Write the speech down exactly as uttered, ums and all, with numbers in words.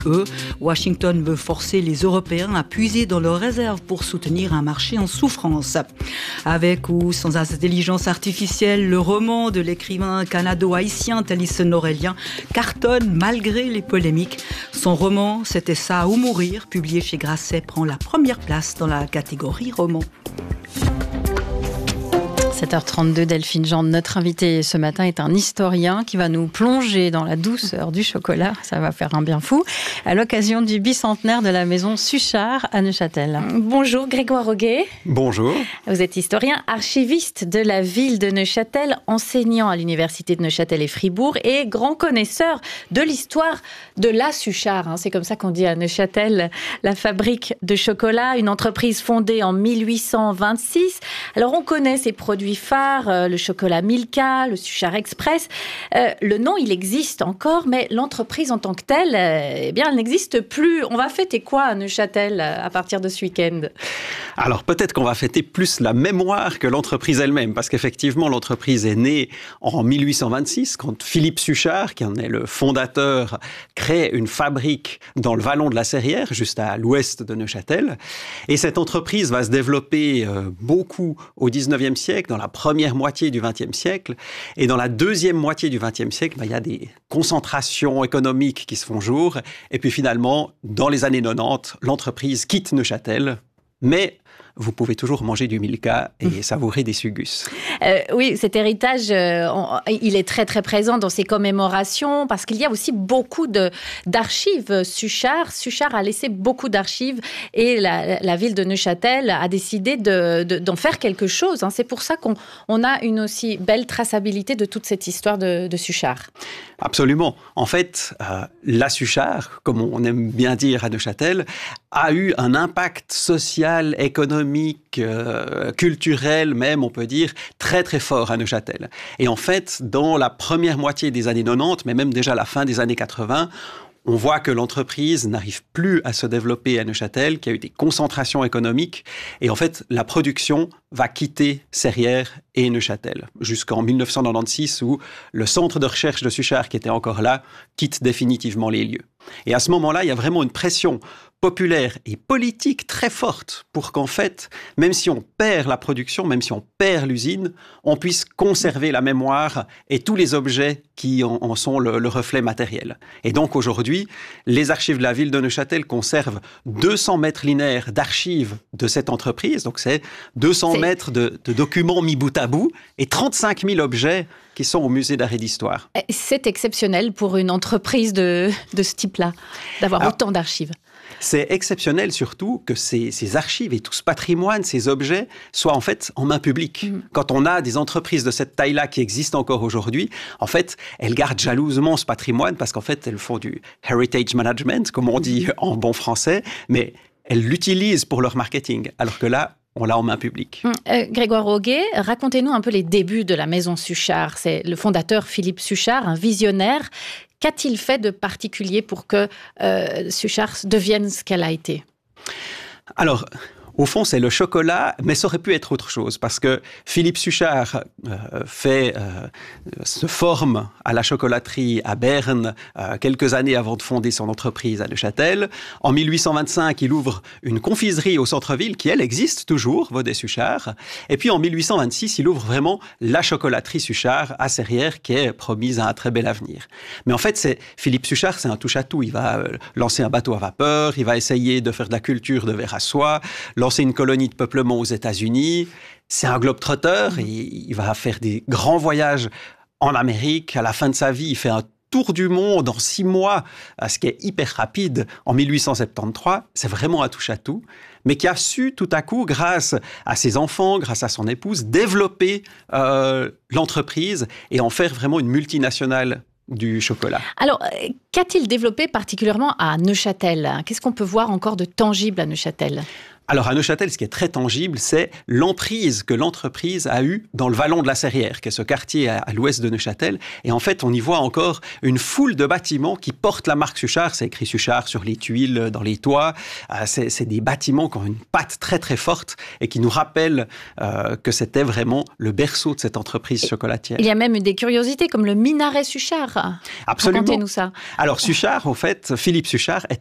eux. Washington veut forcer les Européens à puiser dans leurs réserves pour soutenir un marché en souffrance. Avec ou sans intelligence artificielle, le roman de l'écrivain canado-haïtien Talisson Aurélien cartonne malgré les polémiques. Son roman, C'était ça ou mourir, publié chez Grasset, prend la première place dans la catégorie roman. sept heures trente-deux, Delphine Jean, notre invité ce matin est un historien qui va nous plonger dans la douceur du chocolat, ça va faire un bien fou, à l'occasion du bicentenaire de la maison Suchard à Neuchâtel. Bonjour Grégoire Roguet. Bonjour. Vous êtes historien, archiviste de la ville de Neuchâtel, enseignant à l'université de Neuchâtel et Fribourg et grand connaisseur de l'histoire de la Suchard. Hein, c'est comme ça qu'on dit à Neuchâtel, la fabrique de chocolat, une entreprise fondée en mille huit cent vingt-six. Alors on connaît ces produits phares, euh, le chocolat Milka, le Suchard Express. Euh, le nom, il existe encore, mais l'entreprise en tant que telle, euh, eh bien, elle n'existe plus. On va fêter quoi à Neuchâtel euh, à partir de ce week-end ? Alors peut-être qu'on va fêter plus la mémoire que l'entreprise elle-même, parce qu'effectivement l'entreprise est née en mille huit cent vingt-six, quand Philippe Suchard, qui en est le fondateur, crée une fabrique dans le vallon de la Serrière, juste à l'ouest de Neuchâtel. Et cette entreprise va se développer euh, beaucoup au dix-neuvième siècle, dans la première moitié du vingtième siècle. Et dans la deuxième moitié du vingtième siècle, bah, il y a des concentrations économiques qui se font jour. Et puis finalement, dans les années quatre-vingt-dix, l'entreprise quitte Neuchâtel. Mais vous pouvez toujours manger du Milka et savourer des sugus. Euh, oui, cet héritage, euh, on, il est très très présent dans ces commémorations parce qu'il y a aussi beaucoup de, d'archives Suchard. Suchard a laissé beaucoup d'archives et la, la ville de Neuchâtel a décidé de, de, d'en faire quelque chose. Hein. C'est pour ça qu'on on a une aussi belle traçabilité de toute cette histoire de, de Suchard. Absolument. En fait, euh, la Suchard, comme on aime bien dire à Neuchâtel, a eu un impact social, économique, euh, culturel même, on peut dire, très très fort à Neuchâtel. Et en fait, dans la première moitié des années quatre-vingt-dix, mais même déjà la fin des années quatre-vingts, on voit que l'entreprise n'arrive plus à se développer à Neuchâtel, qu'il y a eu des concentrations économiques. Et en fait, la production va quitter Serrières et Neuchâtel jusqu'en mille neuf cent quatre-vingt-seize, où le centre de recherche de Suchard, qui était encore là, quitte définitivement les lieux. Et à ce moment-là, il y a vraiment une pression populaire et politique très forte pour qu'en fait, même si on perd la production, même si on perd l'usine, on puisse conserver la mémoire et tous les objets qui en, en sont le, le reflet matériel. Et donc aujourd'hui, les archives de la ville de Neuchâtel conservent deux cents mètres linéaires d'archives de cette entreprise. Donc c'est deux cents mètres de, de documents mis bout à bout et trente-cinq mille objets qui sont au musée d'art et d'histoire. C'est exceptionnel pour une entreprise de, de ce type-là, d'avoir Alors, autant d'archives. C'est exceptionnel surtout que ces, ces archives et tout ce patrimoine, ces objets, soient en fait en main publique. Mmh. Quand on a des entreprises de cette taille-là qui existent encore aujourd'hui, en fait, elles gardent jalousement ce patrimoine parce qu'en fait, elles font du heritage management, comme on dit en bon français, mais elles l'utilisent pour leur marketing. Alors que là, on l'a en main publique. Euh, Grégoire Roguet, racontez-nous un peu les débuts de la maison Suchard. C'est le fondateur Philippe Suchard, un visionnaire. Qu'a-t-il fait de particulier pour que euh, Suchard devienne ce qu'elle a été ? Alors, au fond, c'est le chocolat, mais ça aurait pu être autre chose, parce que Philippe Suchard euh, fait, euh, se forme à la chocolaterie à Berne euh, quelques années avant de fonder son entreprise à Neuchâtel. En mille huit cent vingt-cinq, il ouvre une confiserie au centre-ville qui, elle, existe toujours, Vaudet Suchard. Et puis en mille huit cent vingt-six, il ouvre vraiment la chocolaterie Suchard à Serrières, qui est promise à un très bel avenir. Mais en fait, c'est, Philippe Suchard, c'est un touche-à-tout. Il va euh, lancer un bateau à vapeur, il va essayer de faire de la culture de verre à soie, lancer une colonie de peuplement aux États-Unis. C'est un globe-trotter. Mmh. Il va faire des grands voyages en Amérique. À la fin de sa vie, il fait un tour du monde en six mois, ce qui est hyper rapide. En mille huit cent soixante-treize, c'est vraiment un touche-à-tout, mais qui a su tout à coup, grâce à ses enfants, grâce à son épouse, développer euh, l'entreprise et en faire vraiment une multinationale du chocolat. Alors, qu'a-t-il développé particulièrement à Neuchâtel ? Qu'est-ce qu'on peut voir encore de tangible à Neuchâtel ? Alors à Neuchâtel, ce qui est très tangible, c'est l'emprise que l'entreprise a eue dans le vallon de la Serrière, qui est ce quartier à, à l'ouest de Neuchâtel. Et en fait, on y voit encore une foule de bâtiments qui portent la marque Suchard. C'est écrit Suchard sur les tuiles, dans les toits. Euh, c'est, c'est des bâtiments qui ont une patte très très forte et qui nous rappellent euh, que c'était vraiment le berceau de cette entreprise chocolatière. Il y a même des curiosités comme le minaret Suchard. Absolument. Racontez-nous ça. Alors Suchard, en fait, Philippe Suchard est